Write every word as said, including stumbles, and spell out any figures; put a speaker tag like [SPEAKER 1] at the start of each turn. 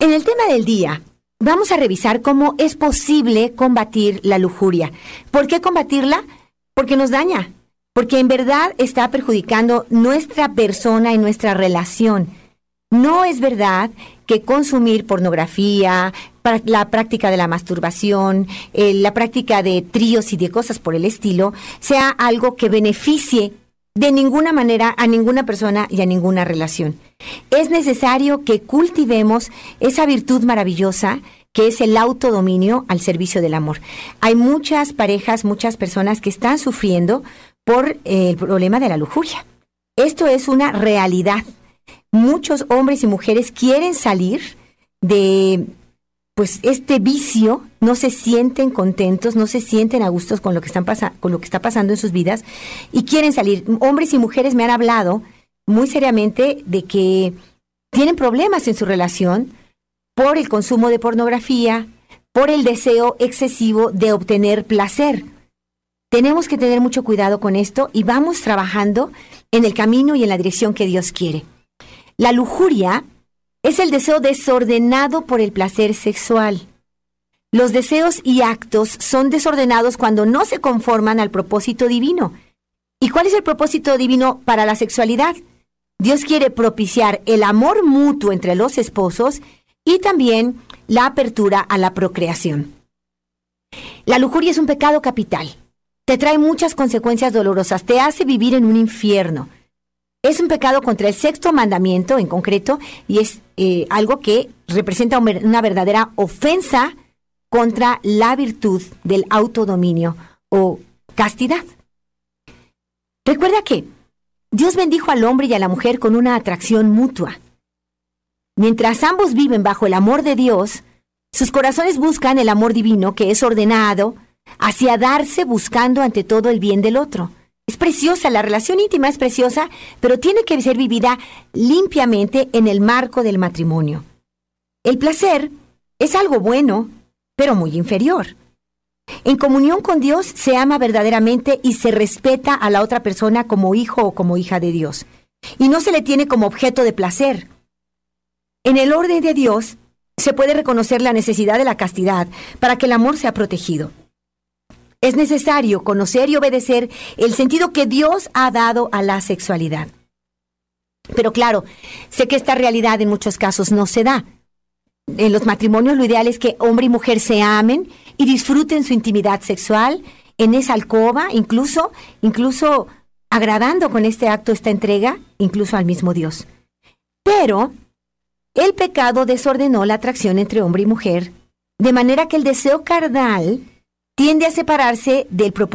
[SPEAKER 1] En el tema del día, vamos a revisar cómo es posible combatir la lujuria. ¿Por qué combatirla? Porque nos daña, porque en verdad está perjudicando nuestra persona y nuestra relación. No es verdad que consumir pornografía, la práctica de la masturbación, eh, la práctica de tríos y de cosas por el estilo, sea algo que beneficie de ninguna manera a ninguna persona y a ninguna relación. Es necesario que cultivemos esa virtud maravillosa que es el autodominio al servicio del amor. Hay muchas parejas, muchas personas que están sufriendo por eh, el problema de la lujuria. Esto es una realidad. Muchos hombres y mujeres quieren salir de pues este vicio, no se sienten contentos, no se sienten a gustos con lo que están pasa- con lo que está pasando en sus vidas y quieren salir. Hombres y mujeres me han hablado muy seriamente de que tienen problemas en su relación por el consumo de pornografía, por el deseo excesivo de obtener placer. Tenemos que tener mucho cuidado con esto y vamos trabajando en el camino y en la dirección que Dios quiere. La lujuria es el deseo desordenado por el placer sexual. Los deseos y actos son desordenados cuando no se conforman al propósito divino. ¿Y cuál es el propósito divino para la sexualidad? Dios quiere propiciar el amor mutuo entre los esposos y también la apertura a la procreación. La lujuria es un pecado capital. Te trae muchas consecuencias dolorosas, te hace vivir en un infierno. Es un pecado contra el sexto mandamiento en concreto y es eh, algo que representa una verdadera ofensa contra la virtud del autodominio o castidad. Recuerda que Dios bendijo al hombre y a la mujer con una atracción mutua. Mientras ambos viven bajo el amor de Dios, sus corazones buscan el amor divino que es ordenado hacia darse buscando ante todo el bien del otro. Es preciosa, la relación íntima es preciosa, pero tiene que ser vivida limpiamente en el marco del matrimonio. El placer es algo bueno, pero muy inferior. En comunión con Dios se ama verdaderamente y se respeta a la otra persona como hijo o como hija de Dios. Y no se le tiene como objeto de placer. En el orden de Dios se puede reconocer la necesidad de la castidad para que el amor sea protegido. Es necesario conocer y obedecer el sentido que Dios ha dado a la sexualidad. Pero claro, sé que esta realidad en muchos casos no se da. En los matrimonios lo ideal es que hombre y mujer se amen y disfruten su intimidad sexual en esa alcoba, incluso, incluso agradando con este acto, esta entrega, incluso al mismo Dios. Pero el pecado desordenó la atracción entre hombre y mujer, de manera que el deseo carnal tiende a separarse del propósito